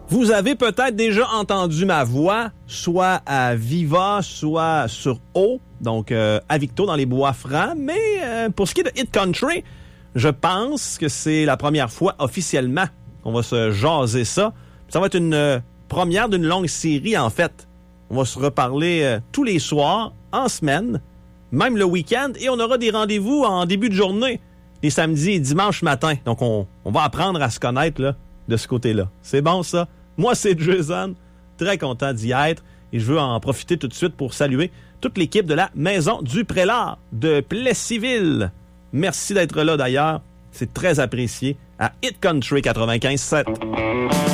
Vous avez peut-être déjà entendu ma voix, soit à Viva, soit sur eau, donc à Victo dans les Bois-Francs. Mais pour ce qui est de Hit Country, je pense que c'est la première fois officiellement qu'on va se jaser ça. Ça va être une première d'une longue série, en fait. On va se reparler tous les soirs, en semaine, même le week-end, et on aura des rendez-vous en début de journée, les samedis et dimanches matin. Donc, on va apprendre à se connaître là, de ce côté-là. C'est bon, ça? Moi, c'est Jason. Très content d'y être. Et je veux en profiter tout de suite pour saluer toute l'équipe de la Maison du Prélat de Plessisville. Merci d'être là, d'ailleurs. C'est très apprécié à Hit Country 95.7.